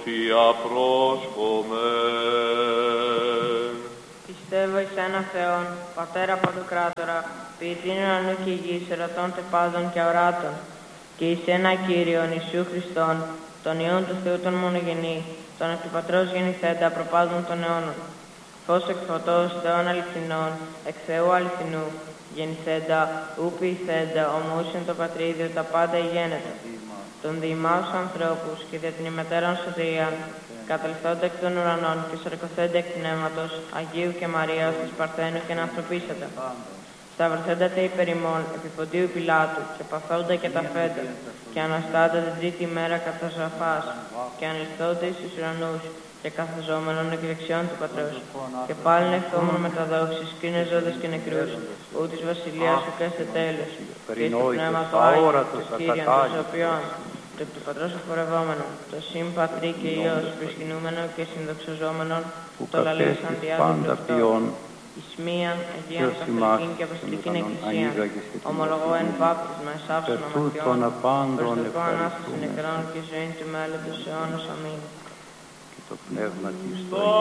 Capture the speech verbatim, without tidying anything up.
σοφία πρόσχομαι. Πιστεύω εις ένα Θεόν, Πατέρα Παντοκράτορα, ποιητήν ουρανού και γης, ερωτών τεπάδων και αοράτων, και εις ένα Κύριον Ιησού Χριστόν, τον Υιόν του Θεού τον μονογενή, τον εκ του Πατρός γεννηθέντα προπάντων των αιώνων. Φως εκ φωτός Θεών αληθινών, εκ Θεού αληθινού, γεννηθέντα, ου ποιηθέντα, ομοούσιον το Πατρίδιο τα πάντα ηγένετα. Των διημάους ανθρώπους και δια την ημετέραν σωτηρίαν, καταληθόντα εκ των ουρανών και σαρκωθέντα εκ πνεύματος, Αγίου και Μαρίας της Παρθένου και ανθρωπίσαντα. Σταυρωθέντα τε υπερ ημών, επί Ποντίου Πιλάτου, και παθόντα και τα φέντα, και αναστάντα την τρίτη ημέρα κατά ζωαφάς, και ανελθόντα εις τους ουρανούς, και καθαζόμενον εκ δεξιών του Πατρός, και πάλιν εχθόμων μεταδόξης, κρίνες ζώντες και νεκρούς, ού της βασιλείας σου καίστε τέλος, και εις το πνεύμα το Άγιο, το Κύριον, το Ζωπιόν, το εκ του Πατρός εφορευόμενον, το συν Πατρί και Υιός, προσκυνούμενο και συνδοξαζόμενον, το λαλήσαν διάδοχο αυτόν, εις μίαν Αγίαν Καθολικήν και Αποστολικήν Εκκλησίαν, ομολογώ εν βάπτισμα εις άψων αμαρτιών, προσδοκώ Ανάσταση νεκρών και ζωή του μέλλοντος αιώνος. Αμήν. Το πνεύμα της